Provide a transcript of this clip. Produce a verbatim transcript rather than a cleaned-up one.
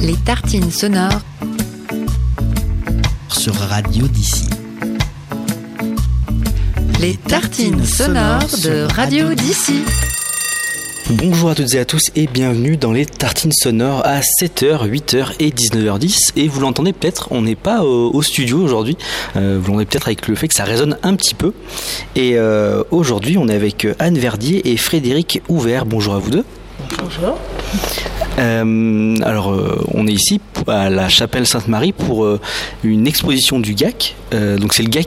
Les tartines sonores sur Radio d'ici. Les tartines sonores de Radio d'ici. Bonjour à toutes et à tous et bienvenue dans les tartines sonores à sept heures, huit heures et dix-neuf heures dix. Et vous l'entendez peut-être, on n'est pas au, au studio aujourd'hui. Euh, vous l'entendez peut-être avec le fait que ça résonne un petit peu. Et euh, aujourd'hui, on est avec Anne Verdier et Frédéric Ouvert. Bonjour à vous deux. Bonjour. Euh, alors, euh, on est ici à la chapelle Sainte-Marie pour euh, une exposition du G A C. Euh, donc, c'est le G A C